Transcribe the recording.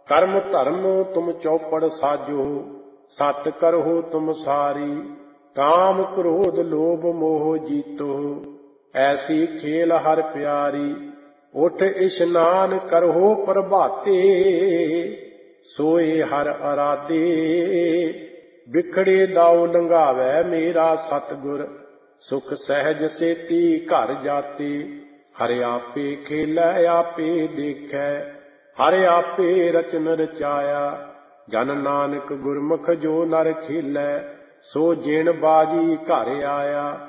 ਕਰਮ ਧਰਮ ਤੁਮ ਚੌਪੜ ਸਾਜੋ, ਸਤ ਕਰਹੁ ਤੁਮ ਸਾਰੀ। ਕਾਮ ਕ੍ਰੋਧ ਲੋਭ ਮੋਹ ਜੀਤੋ, ਐਸੀ ਖੇਲ ਹਰ ਪਿਆਰੀ। ਉਠ ਇਸ਼ਨਾਨ ਕਰਹੁ ਪ੍ਰਭਾਤੇ, ਸੋਏ ਹਰ ਅਰਾਧੇ। ਬਿਖੜੇ ਦਾਉ ਲੰਘਾਵੈ ਮੇਰਾ ਸਤਿਗੁਰ, ਸੁਖ ਸਹਿਜ ਸੇਤੀ ਘਰ ਜਾਤੇ। ਹਰਿ ਆਪੇ ਖੇਲੈ ਆਪੇ ਦੇਖੈ, ਹਰਿ ਆਪੇ ਰਚਨ ਰਚਾਇਆ। ਜਨ ਨਾਨਕ ਗੁਰਮੁਖ ਜੋ ਨਰ ਖੇਲੈ, ਸੋ ਜਿਣ ਬਾਜੀ ਘਰ ਆਇਆ।